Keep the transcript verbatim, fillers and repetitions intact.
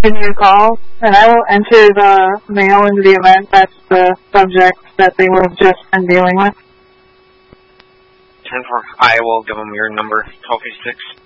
give me a call, and I will enter the mail into the event that's the subject that they would have just been dealing with. ten four, I will give them your number, twelve fifty-six.